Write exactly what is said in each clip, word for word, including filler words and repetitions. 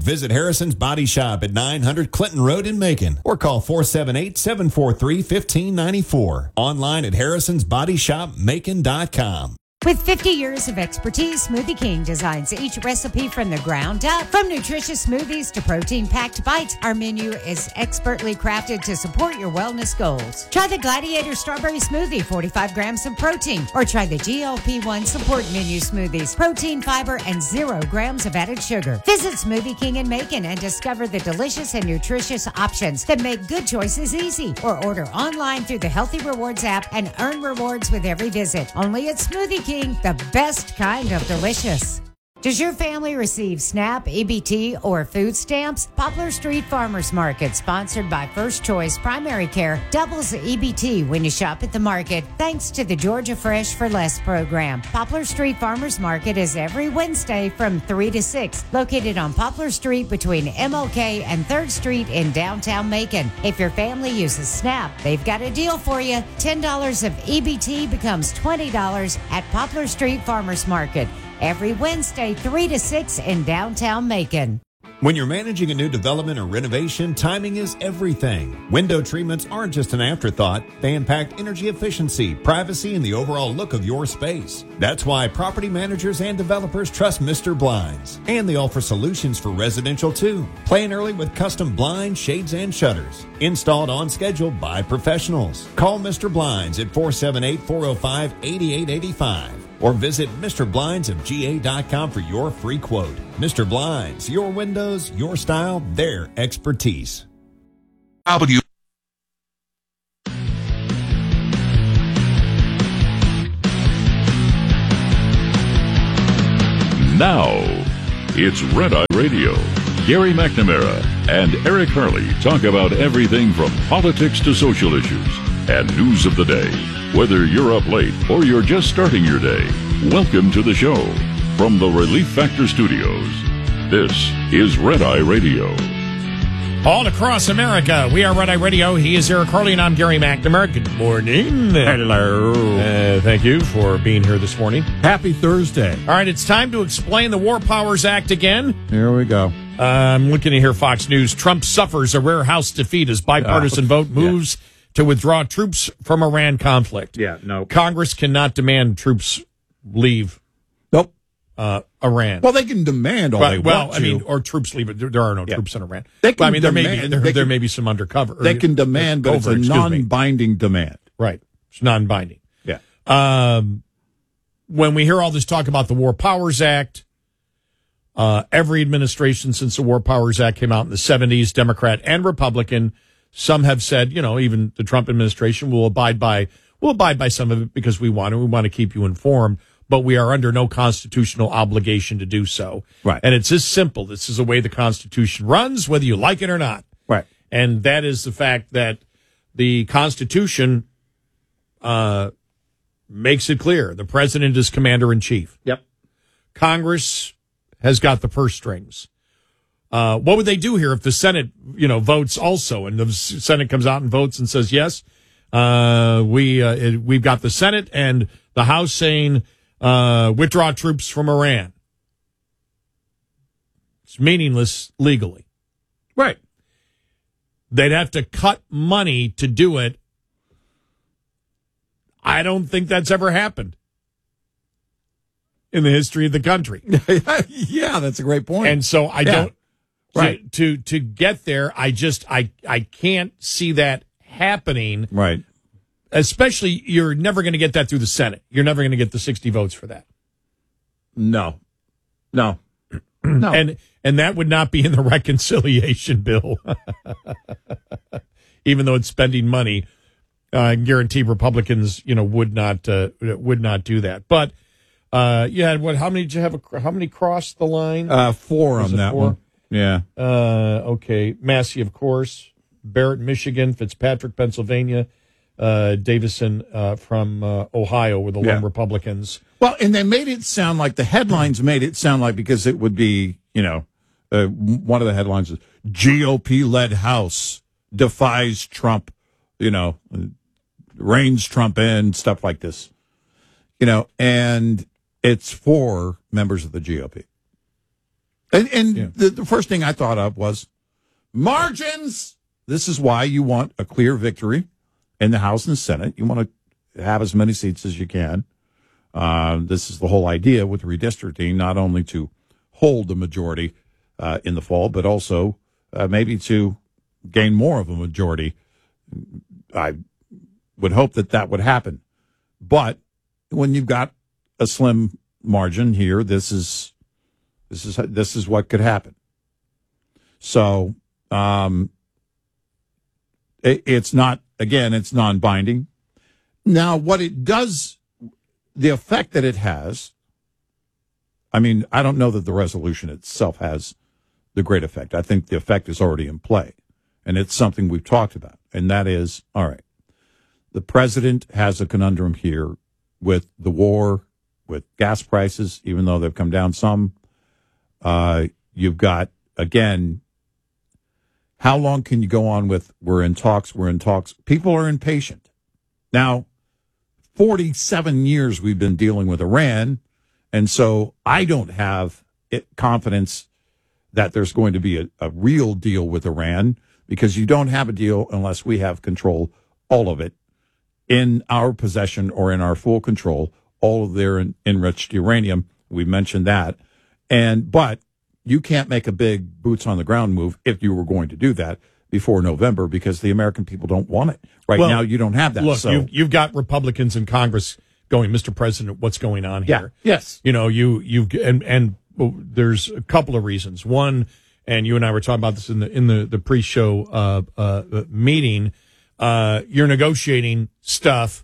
Visit Harrison's Body Shop at nine hundred Clinton Road in Macon or call four seven eight, seven four three, one five nine four. Online at harrisons body shop macon dot com. With fifty years of expertise, Smoothie King designs each recipe from the ground up. From nutritious smoothies to protein-packed bites, our menu is expertly crafted to support your wellness goals. Try the Gladiator Strawberry Smoothie, forty-five grams of protein, or try the G L P one Support Menu Smoothies, protein, fiber, and zero grams of added sugar. Visit Smoothie King in Macon and discover the delicious and nutritious options that make good choices easy. Or order online through the Healthy Rewards app and earn rewards with every visit. Only at Smoothie King. The best kind of delicious. Does your family receive SNAP, E B T, or food stamps? Poplar Street Farmers Market, sponsored by First Choice Primary Care, doubles the E B T when you shop at the market, thanks to the Georgia Fresh for Less program. Poplar Street Farmers Market is every Wednesday from three to six, located on Poplar Street between M L K and third Street in downtown Macon. If your family uses SNAP, they've got a deal for you. ten dollars of E B T becomes twenty dollars at Poplar Street Farmers Market. Every Wednesday, three to six in downtown Macon. When you're managing a new development or renovation, timing is everything. Window treatments aren't just an afterthought. They impact energy efficiency, privacy, and the overall look of your space. That's why property managers and developers trust Mister Blinds. And they offer solutions for residential too. Plan early with custom blinds, shades, and shutters. Installed on schedule by professionals. Call Mister Blinds at four seven eight, four oh five, eight eight eight five. Or visit Mister Blinds of G A dot com for your free quote. Mister Blinds, your windows, your style, their expertise. W. Now, it's Red Eye Radio. Gary McNamara and Eric Harley talk about everything from politics to social issues and news of the day. Whether you're up late or you're just starting your day, welcome to the show. From the Relief Factor Studios, this is Red Eye Radio. All across America, we are Red Eye Radio. He is Eric Harley, and I'm Gary McNamara. Good morning. Hello. Uh, thank you for being here this morning. Happy Thursday. All right, it's time to explain the War Powers Act again. Here we go. Uh, I'm looking to hear Fox News. Trump suffers a rare House defeat as bipartisan uh, vote moves yeah. to withdraw troops from Iran conflict. Yeah, no. Congress cannot demand troops leave Nope. Uh, Iran. Well, they can demand all well, they well, want I to. mean, or troops leave it. There, there are no yeah. troops in Iran. They can well, I mean, demand, there may be there, they there can, may be some undercover. They can demand, but over, it's a non-binding demand. Right. It's non-binding. Yeah. Um, when we hear all this talk about the War Powers Act, uh, every administration since the War Powers Act came out in the seventies, Democrat and Republican, some have said, you know, even the Trump administration will abide by will abide by some of it because we want to. We want to keep you informed, but we are under no constitutional obligation to do so. Right. And it's this simple. This is the way the Constitution runs, whether you like it or not. Right. And that is the fact that the Constitution uh, makes it clear. The president is commander-in-chief. Yep. Congress has got the purse strings. Uh, what would they do here if the Senate, you know, votes also, and the Senate comes out and votes and says, yes, uh, we, uh, it, we've got the Senate and the House saying, uh, withdraw troops from Iran. It's meaningless legally. Right. They'd have to cut money to do it. I don't think that's ever happened in the history of the country. Yeah, that's a great point. And so I yeah. don't, right. to, to, to get there, I just, I, I can't see that happening. Right. Especially, you're never going to get that through the Senate. You're never going to get the sixty votes for that. No. No. No. And, and that would not be in the reconciliation bill. Even though it's spending money, uh, I guarantee Republicans, you know, would not, uh, would not do that. But, uh, you had what, how many did you have, a, how many crossed the line? Uh, four on that four? one. Yeah. Uh, okay. Massey, of course. Barrett, Michigan. Fitzpatrick, Pennsylvania. Uh, Davison uh, from uh, Ohio were the yeah. lone Republicans. Well, and they made it sound like the headlines made it sound like because it would be, you know, uh, one of the headlines is G O P-led House defies Trump, you know, reins Trump in, stuff like this. You know, and it's for members of the G O P. And, and Yeah. the, the first thing I thought of was margins. This is why you want a clear victory in the House and Senate. You want to have as many seats as you can. Uh, this is the whole idea with redistricting, not only to hold the majority uh, in the fall, but also uh, maybe to gain more of a majority. I would hope that that would happen. But when you've got a slim margin here, this is this is this is what could happen. So um, it, it's not, again, it's non-binding. Now, what it does, the effect that it has, I mean, I don't know that the resolution itself has the great effect. I think the effect is already in play, and it's something we've talked about, and that is, all right, the president has a conundrum here with the war, with gas prices, even though they've come down some. Uh, you've got, again, how long can you go on with we're in talks, we're in talks? People are impatient. Now, forty-seven years we've been dealing with Iran, and so I don't have it, confidence that there's going to be a, a real deal with Iran, because you don't have a deal unless we have control, all of it, in our possession or in our full control, all of their en- enriched uranium. We mentioned that. And but you can't make a big boots on the ground move if you were going to do that before November, because the American people don't want it. Right Well, now, you don't have that. Look, so. you've, you've got Republicans in Congress going, Mister President, what's going on here? Yeah. Yes. You know, you you and and there's a couple of reasons. One, and you and I were talking about this in the in the the pre-show uh, uh, meeting. Uh, you're negotiating stuff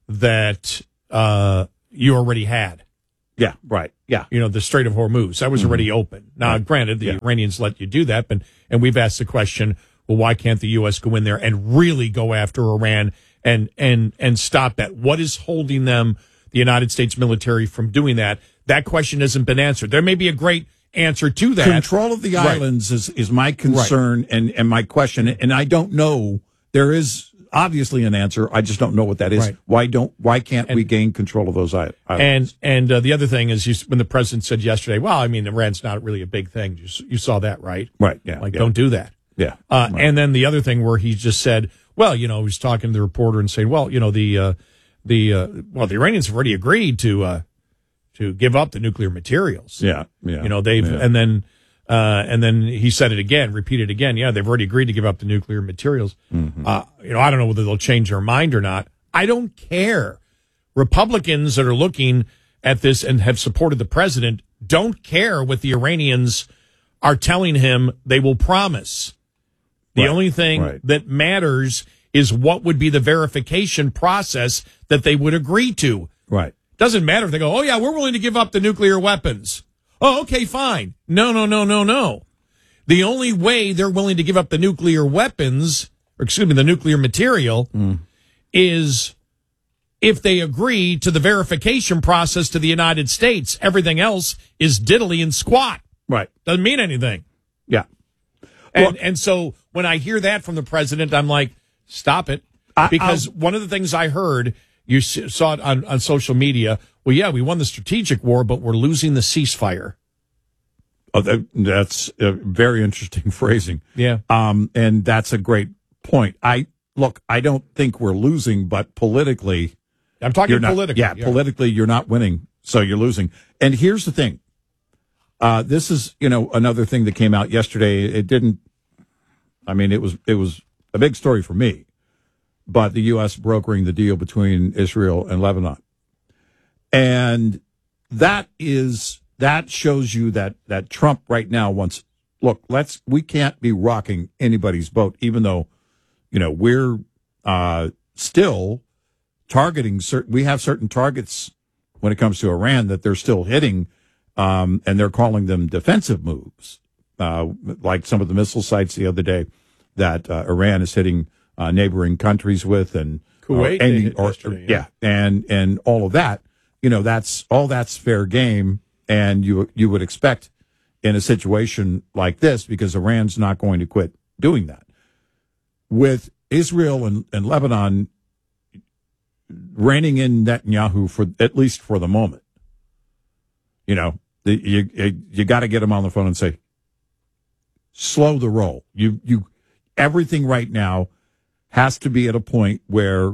that uh, you already had. Yeah. Right. Yeah. You know, the Strait of Hormuz, that was already mm-hmm. open. Now, right. granted, the yeah. Iranians let you do that, but and we've asked the question, well, why can't the U S go in there and really go after Iran and and and stop that? What is holding them, the United States military, from doing that? That question hasn't been answered. There may be a great answer to that. Control of the right. islands is, is my concern right. and, and my question, and I don't know. There is obviously an answer. I just don't know what that is. Right. Why don't? Why can't and, we gain control of those islands? And and uh, the other thing is, you, when the president said yesterday, well, I mean, Iran's not really a big thing. You, you saw that, right? Right. Yeah. Like, yeah. don't do that. Yeah. Uh, right. And then the other thing where he just said, well, you know, he was talking to the reporter and saying, well, you know, the uh, the uh, well, the Iranians have already agreed to uh, to give up the nuclear materials. Yeah. Yeah. You know, they've yeah. and then. Uh, and then he said it again, repeated again. Yeah, they've already agreed to give up the nuclear materials. Mm-hmm. Uh, you know, I don't know whether they'll change their mind or not. I don't care. Republicans that are looking at this and have supported the president don't care what the Iranians are telling him they will promise. The right. only thing right. that matters is what would be the verification process that they would agree to. Right. Doesn't matter if they go, oh, yeah, we're willing to give up the nuclear weapons. Oh, okay, fine. No, no, no, no, no. The only way they're willing to give up the nuclear weapons, or excuse me, the nuclear material, mm. is if they agree to the verification process to the United States. Everything else is diddly and squat. Right. Doesn't mean anything. Yeah. And, well, and so when I hear that from the president, I'm like, stop it. Because I, one of the things I heard, you saw it on, on social media, well, yeah, we won the strategic war, but we're losing the ceasefire. Oh, that, that's a very interesting phrasing. Yeah. Um, and that's a great point. I look, I don't think we're losing, but politically, I'm talking not, politically. Yeah, yeah, politically, you're not winning, so you're losing. And here's the thing. Uh, this is, you know, another thing that came out yesterday. It didn't, I mean, it was, it was a big story for me, but the U S brokering the deal between Israel and Lebanon. And that is, that shows you that, that Trump right now wants, look, let's, we can't be rocking anybody's boat, even though, you know, we're, uh, still targeting certain, we have certain targets when it comes to Iran that they're still hitting, um, and they're calling them defensive moves, uh, like some of the missile sites the other day that, uh, Iran is hitting, uh, neighboring countries with, and Kuwait, or, and, or, yeah. yeah, and, and all of that. You know, that's all that's fair game, and you you would expect in a situation like this, because Iran's not going to quit doing that. With Israel and, and Lebanon reining in Netanyahu for at least for the moment, you know, the, you you got to get them on the phone and say, slow the roll. You you everything right now has to be at a point where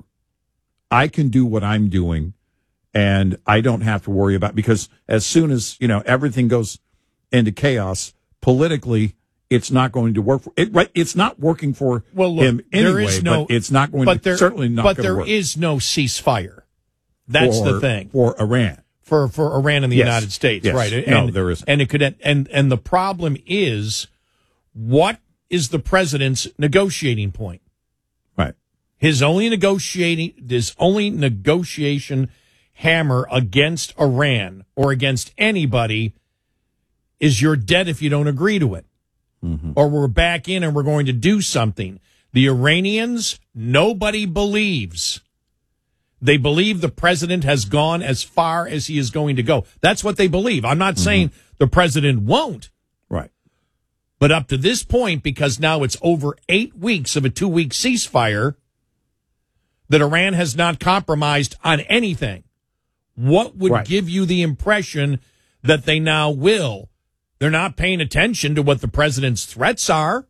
I can do what I'm doing, and I don't have to worry about, because as soon as, you know, everything goes into chaos politically, it's not going to work for it. Right? It's not working for well, look, him anyway. There is no, but it's not going but to there, certainly not. But going to there work is no ceasefire. That's for, the thing for Iran. For for Iran and the Yes. United States, Yes. right? And, No, there isn't. And it could and and the problem is, what is the president's negotiating point? Right. His only negotiating, his only negotiation hammer against Iran or against anybody is you're dead if you don't agree to it. Mm-hmm. Or we're back in and we're going to do something. The Iranians, nobody believes. They believe the president has gone as far as he is going to go. That's what they believe. I'm not mm-hmm. saying the president won't. Right. But up to this point, because now it's over eight weeks of a two-week ceasefire, that Iran has not compromised on anything. What would right. give you the impression that they now will? They're not paying attention to what the president's threats are.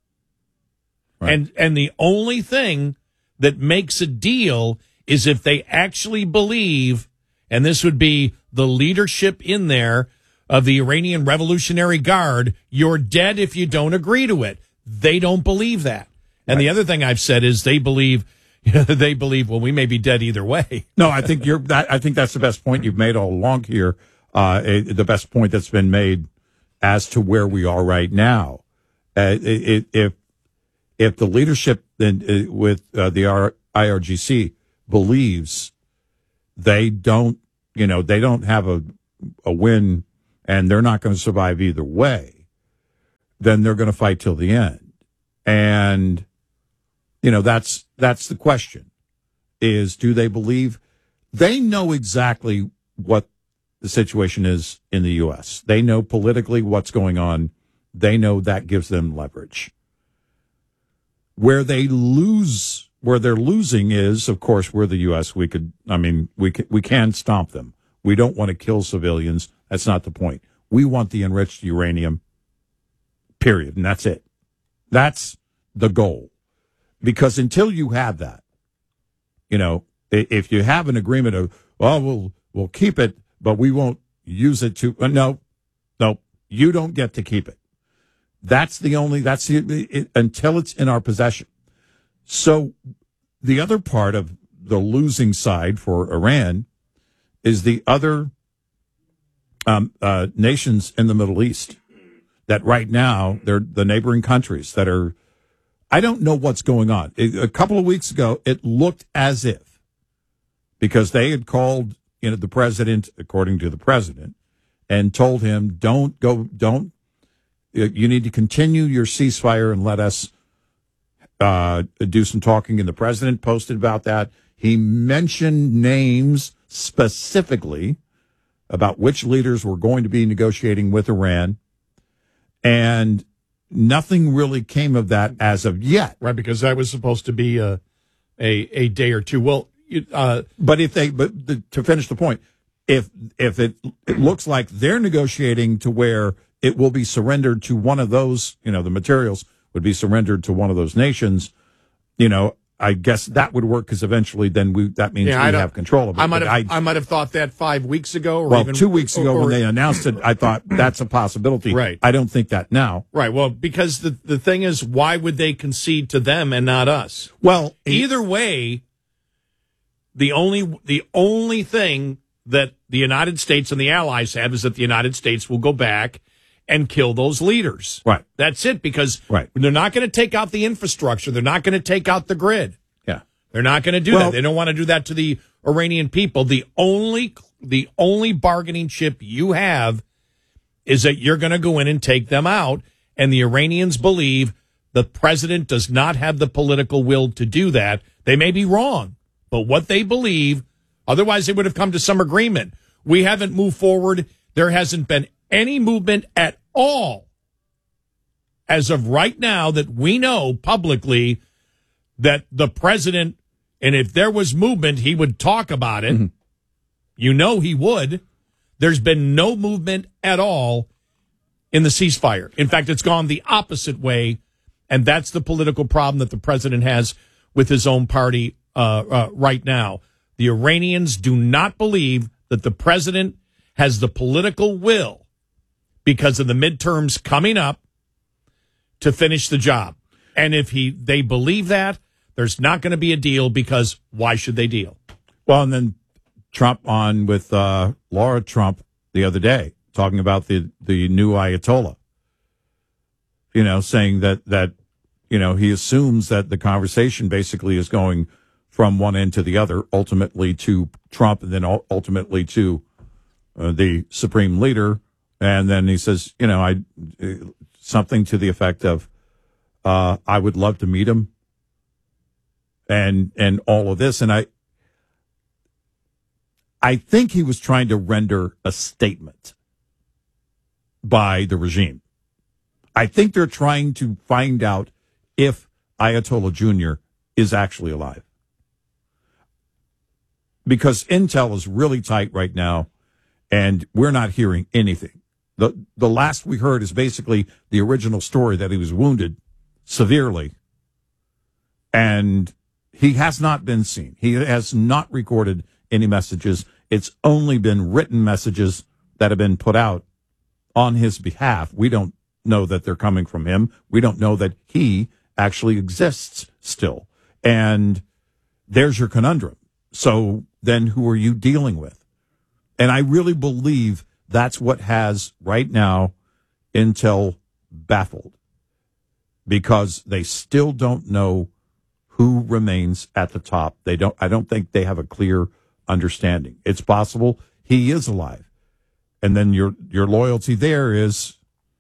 Right. And and the only thing that makes a deal is if they actually believe, and this would be the leadership in there of the Iranian Revolutionary Guard, you're dead if you don't agree to it. They don't believe that. And right. the other thing I've said is they believe, they believe, well, we may be dead either way. No, I think you're. That, I think that's the best point you've made all along here. Uh, it, the best point that's been made as to where we are right now. Uh, it, if if the leadership in, uh, with uh, the I R G C believes they don't, you know, they don't have a a win, and they're not going to survive either way, then they're going to fight till the end. And you know, that's that's the question: is do they believe they know exactly what the situation is in the U S? They know politically what's going on. They know that gives them leverage. Where they lose, where they're losing is, of course, we're the U S. We could, I mean, we can, we can stomp them. We don't want to kill civilians. That's not the point. We want the enriched uranium, period. And that's it. That's the goal. Because until you have that, you know, if you have an agreement of, oh, we'll, we'll keep it, but we won't use it to, uh, no, no, you don't get to keep it. That's the only, that's the, it, until it's in our possession. So the other part of the losing side for Iran is the other um, uh, nations in the Middle East that right now, they're the neighboring countries that are, I don't know what's going on. It, a couple of weeks ago, it looked as if, because they had called, you know, the president, according to the president, and told him, don't go, don't, you need to continue your ceasefire and let us uh, do some talking. And the president posted about that. He mentioned names specifically about which leaders were going to be negotiating with Iran. And nothing really came of that as of yet. Right, because that was supposed to be a a, a day or two. Well, uh, but if they, but the, to finish the point, if if it it looks like they're negotiating to where it will be surrendered to one of those, you know, the materials would be surrendered to one of those nations, you know, I guess that would work, because eventually then we that means yeah, we have control of it. I might have I, I might have thought that five weeks ago, or well, even two weeks ago or, when they announced it, I thought that's a possibility. Right. I don't think that now. Right. Well, because the the thing is, why would they concede to them and not us? Well, either way, the only the only thing that the United States and the Allies have is that the United States will go back and kill those leaders. Right. That's it, because right. they're not going to take out the infrastructure. They're not going to take out the grid. Yeah. They're not going to do well, that. They don't want to do that to the Iranian people. The only the only bargaining chip you have is that you're going to go in and take them out, and the Iranians believe the president does not have the political will to do that. They may be wrong, but what they believe, otherwise they would have come to some agreement. We haven't moved forward. There hasn't been any movement at all as of right now that we know publicly that the president, and if there was movement, he would talk about it. Mm-hmm. You know he would. There's been no movement at all in the ceasefire. In fact, it's gone the opposite way, and that's the political problem that the president has with his own party uh, uh, right now. The Iranians do not believe that the president has the political will, because of the midterms coming up, to finish the job. And if he they believe that, there's not going to be a deal, because why should they deal? Well, and then Trump on with uh, Laura Trump the other day, talking about the, the new Ayatollah, you know, saying that, that, you know, he assumes that the conversation basically is going from one end to the other, ultimately to Trump, and then ultimately to uh, the supreme leader. And then he says, you know, I something to the effect of, uh, I would love to meet him, and and all of this. And I, I think he was trying to render a statement by the regime. I think they're trying to find out if Ayatollah Junior is actually alive, because intel is really tight right now, and we're not hearing anything. The the last we heard is basically the original story, that he was wounded severely, and he has not been seen. He has not recorded any messages. It's only been written messages that have been put out on his behalf. We don't know that they're coming from him. We don't know that he actually exists still. And there's your conundrum. So then who are you dealing with? And I really believe that's what has right now intel baffled, because they still don't know who remains at the top. They don't, I don't think they have a clear understanding. It's possible he is alive. And then your, your loyalty there is,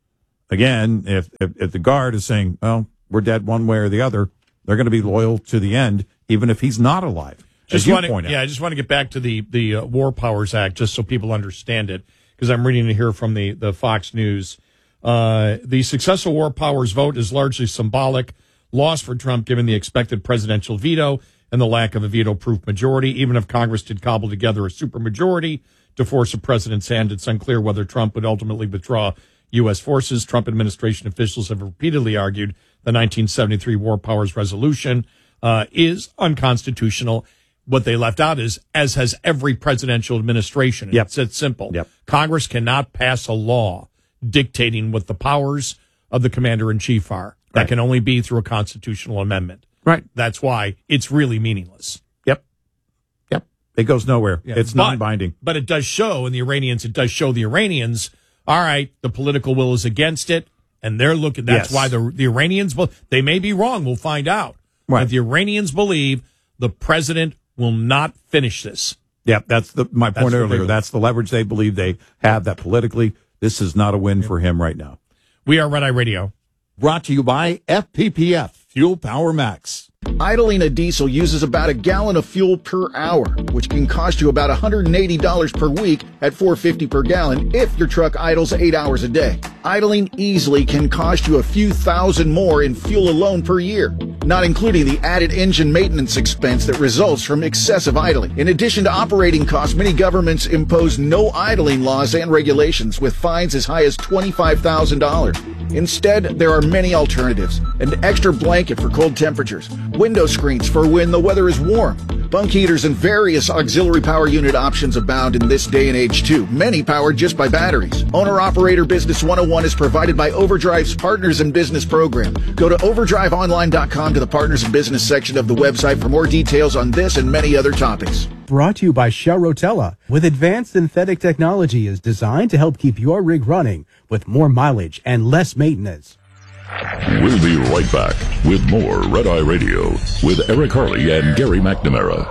again, if, if, if the guard is saying, well, we're dead one way or the other, they're going to be loyal to the end, even if he's not alive. Just want to, yeah, I just want to get back to the the uh, War Powers Act, just so people understand it, because I'm reading it here from the, the Fox News. Uh, the successful War Powers vote is largely symbolic loss for Trump, given the expected presidential veto and the lack of a veto-proof majority. Even if Congress did cobble together a supermajority to force a president's hand, it's unclear whether Trump would ultimately withdraw U S forces. Trump administration officials have repeatedly argued the nineteen seventy-three War Powers Resolution uh, is unconstitutional. What they left out is, as has every presidential administration. Yep. It's, it's simple. Yep. Congress cannot pass a law dictating what the powers of the commander-in-chief are. That Right. can only be through a constitutional amendment. Right. That's why it's really meaningless. Yep. Yep. It goes nowhere. Yeah. It's But- non-binding. But it does show, and the Iranians, it does show the Iranians, all right, the political will is against it, and they're looking, that's Yes. why the, the Iranians, well, they may be wrong, we'll find out. Right. But the Iranians believe the president will not finish this. Yeah, that's the my That's point what earlier. they- That's the leverage they believe they have, that politically this is not a win for him right now. We are Red Eye Radio. Brought to you by F P P F, Fuel Power Max. Idling a diesel uses about a gallon of fuel per hour, which can cost you about one hundred eighty dollars per week at four dollars and fifty cents per gallon if your truck idles eight hours a day. Idling easily can cost you a few thousand more in fuel alone per year, not including the added engine maintenance expense that results from excessive idling. In addition to operating costs, many governments impose no idling laws and regulations with fines as high as twenty-five thousand dollars. Instead, there are many alternatives. An extra blanket for cold temperatures, window screens for when the weather is warm, bunk heaters, and various auxiliary power unit options abound in this day and age too, many powered just by batteries. Owner-Operator Business one oh one is provided by Overdrive's Partners in Business program. Go to overdrive online dot com to the Partners in Business section of the website for more details on this and many other topics. Brought to you by Shell Rotella. With advanced synthetic technology is designed to help keep your rig running with more mileage and less maintenance. We'll be right back with more Red Eye Radio with Eric Harley and Gary McNamara.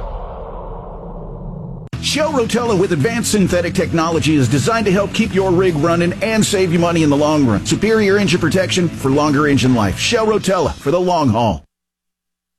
Shell Rotella with advanced synthetic technology is designed to help keep your rig running and save you money in the long run. Superior engine protection for longer engine life. Shell Rotella for the long haul.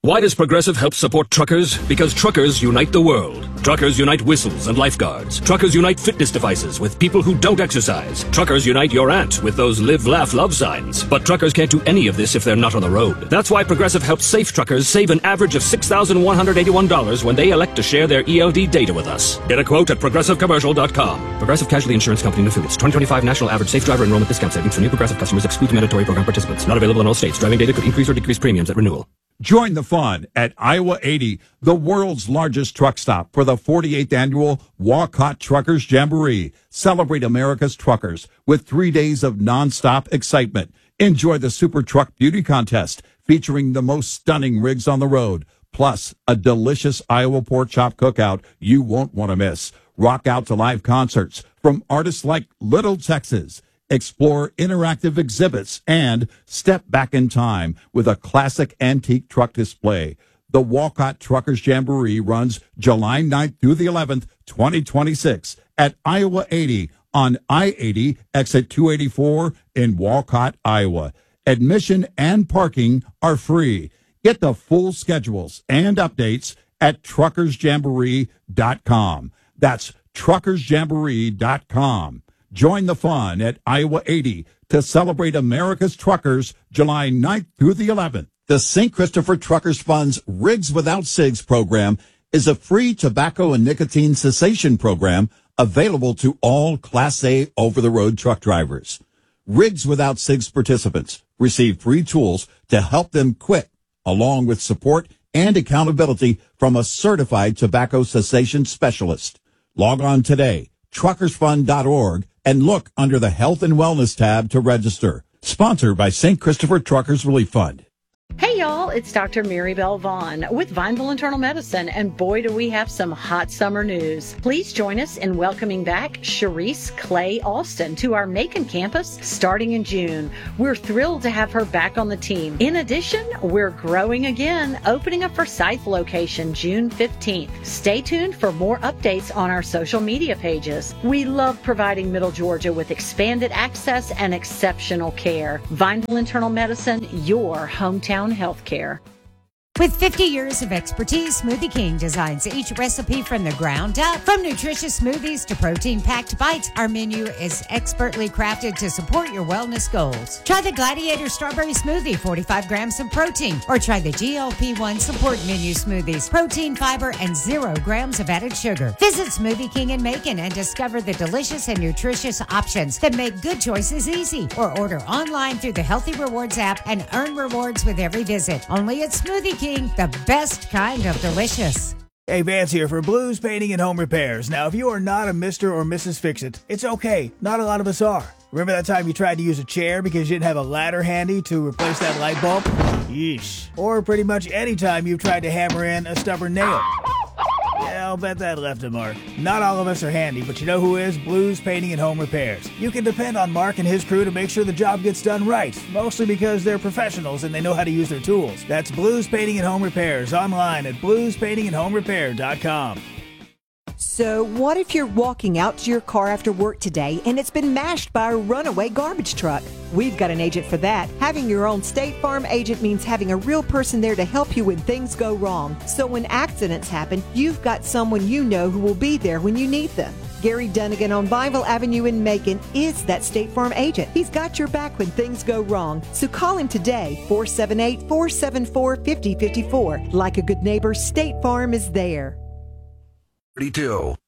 Why does Progressive help support truckers? Because truckers unite the world. Truckers unite whistles and lifeguards. Truckers unite fitness devices with people who don't exercise. Truckers unite your aunt with those live, laugh, love signs. But truckers can't do any of this if they're not on the road. That's why Progressive helps safe truckers save an average of six thousand one hundred eighty-one dollars when they elect to share their E L D data with us. Get a quote at progressive commercial dot com. Progressive Casualty Insurance Company and Affiliates. twenty twenty-five National Average Safe Driver Enrollment Discount Savings for new Progressive customers excludes mandatory program participants. Not available in all states. Driving data could increase or decrease premiums at renewal. Join the fun at Iowa eighty, the world's largest truck stop, for the forty-eighth annual Walcott Truckers Jamboree. Celebrate America's truckers with three days of nonstop excitement. Enjoy the Super Truck Beauty Contest featuring the most stunning rigs on the road, plus a delicious Iowa pork chop cookout you won't want to miss. Rock out to live concerts from artists like Little Texas. Explore interactive exhibits and step back in time with a classic antique truck display. The Walcott Truckers Jamboree runs July ninth through the eleventh, twenty twenty-six at Iowa eighty on I eighty, exit two eighty-four in Walcott, Iowa. Admission and parking are free. Get the full schedules and updates at truckers jamboree dot com. That's truckers jamboree dot com. Join the fun at Iowa eighty to celebrate America's truckers July ninth through the eleventh. The Saint Christopher Truckers Fund's Rigs Without Cigs program is a free tobacco and nicotine cessation program available to all Class A over-the-road truck drivers. Rigs Without Cigs participants receive free tools to help them quit, along with support and accountability from a certified tobacco cessation specialist. Log on today, truckers fund dot org, and look under the Health and Wellness tab to register. Sponsored by Saint Christopher Truckers Relief Fund. Hey y'all, it's Doctor Mary Bell Vaughn with Vineville Internal Medicine, and boy do we have some hot summer news. Please join us in welcoming back Sharice Clay Alston to our Macon campus starting in June. We're thrilled to have her back on the team. In addition, we're growing again, opening a Forsyth location June fifteenth. Stay tuned for more updates on our social media pages. We love providing Middle Georgia with expanded access and exceptional care. Vineville Internal Medicine, your hometown healthcare. With fifty years of expertise, Smoothie King designs each recipe from the ground up. From nutritious smoothies to protein-packed bites, our menu is expertly crafted to support your wellness goals. Try the Gladiator Strawberry Smoothie, forty-five grams of protein, or try the G L P one Support Menu Smoothies, protein, fiber, and zero grams of added sugar. Visit Smoothie King in Macon and discover the delicious and nutritious options that make good choices easy. Or order online through the Healthy Rewards app and earn rewards with every visit. Only at Smoothie King. The best kind of delicious. Hey, Vance here for Blues Painting and Home Repairs. Now, if you are not a Mister or Missus Fix-It, it's okay. Not a lot of us are. Remember that time you tried to use a chair because you didn't have a ladder handy to replace that light bulb? Yeesh. Or pretty much any time you've tried to hammer in a stubborn nail. Yeah, I'll bet that left a mark. Not all of us are handy, but you know who is? Blues Painting and Home Repairs. You can depend on Mark and his crew to make sure the job gets done right, mostly because they're professionals and they know how to use their tools. That's Blues Painting and Home Repairs, online at blues painting and home repair dot com. So what if you're walking out to your car after work today and it's been mashed by a runaway garbage truck? We've got an agent for that. Having your own State Farm agent means having a real person there to help you when things go wrong. So when accidents happen, you've got someone you know who will be there when you need them. Gary Dunnigan on Vineville Avenue in Macon is that State Farm agent. He's got your back when things go wrong. So call him today, four seven eight, four seven four, five zero five four. Like a good neighbor, State Farm is there. thirty-two.